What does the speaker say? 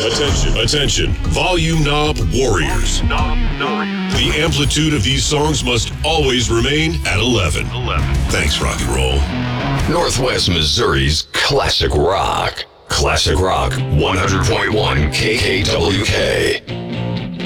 Attention, volume knob warriors. The amplitude of these songs must always remain at 11. Thanks, rock and roll. Northwest Missouri's Classic Rock. Classic Rock 100.1 KKWK.